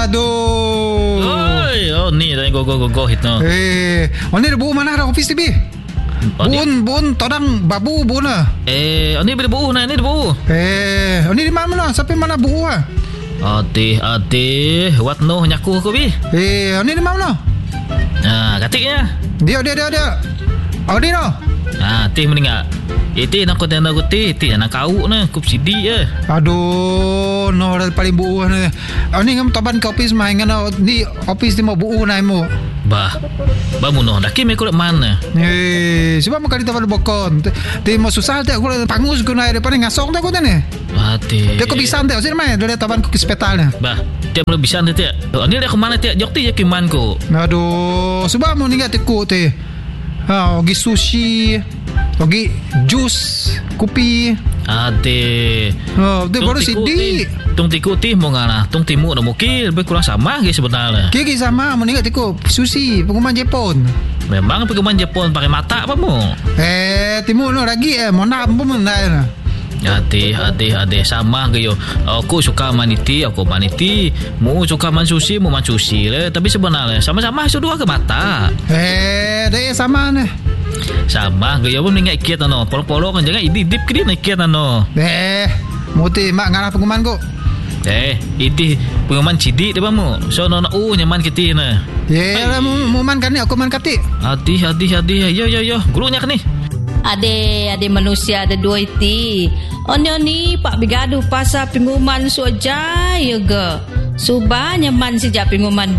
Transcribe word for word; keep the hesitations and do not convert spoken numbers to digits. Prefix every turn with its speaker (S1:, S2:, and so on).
S1: Aduh.
S2: Oi, oh ni dah go go go go hit no.
S1: Eh, oh ni ada buku mana dah office T B? Bun, bun, todang babu bun lah.
S2: Eh, oh ni ada buku nah, ni ada buku.
S1: Eh, oh ni di mana mana? Sampai mana buku ah?
S2: Ati, ati, what no nyaku ko bi?
S1: Eh, oh ni di mana?
S2: Ah, katiknya.
S1: Dia, dia, dia, dia. Oh ni no.
S2: Ah, teh meninggal. Itu nak kau tanda kau teh, teh nak kau na, kup sidi je.
S1: Aduh, no dah paling buuh ni. Oh ni ngam taban ke office main ngana ni office ni mau buuh nai mo.
S2: Bah. Ba muno dah kimi ko mana.
S1: Eh, sebab makali taban bokon. Ti mau susah tak aku pangus ko nai depan ngasong tak ko ni.
S2: Ati.
S1: Dia ko bisa tak sini mai dah taban ko ke hospital ni.
S2: Bah, dia boleh bisa nanti. Ni dah ke mana ti? Jok ti je kiman ko.
S1: Aduh, sebab mau ningat ku ti. Ha, ogi sushi, ogi jus, kopi.
S2: Ade.
S1: Oh, dia baru sidi.
S2: Tung tiku ti mau ngana, tung timu dah mungkin lebih kurang sama ke sebenarnya.
S1: Kiki sama, mau ningat tiku sushi, pengumuman Jepun.
S2: Memang pengumuman Jepun pakai mata apa mu?
S1: Eh, timu no lagi eh, mau nak pun mendai.
S2: Hati, hati, hati sama ke yo. Aku suka maniti, aku maniti. Mu suka man sushi, mu man sushi le. Tapi sebenarnya sama-sama itu dua ke mata.
S1: Eh, dia sama ni.
S2: Sama ke yo pun ingat kiat ano. Polo-polo kan jangan idip ke dia nak kiat ano.
S1: Eh, muti mak ngarah pengumuman ko.
S2: Eh, ini pengumuman cidik dia bamu. So nona u nyaman kita na.
S1: Ye, lah mu man kan ni aku man kati.
S2: Hati, hati, hati. Yo, yo, yo. Gurunya kan ni.
S3: Ade, ade manusia ada dua iti. Onyo ni pak bigaduh pasal pengumuman suaja ya ge. Subah nyaman sejak pengumuman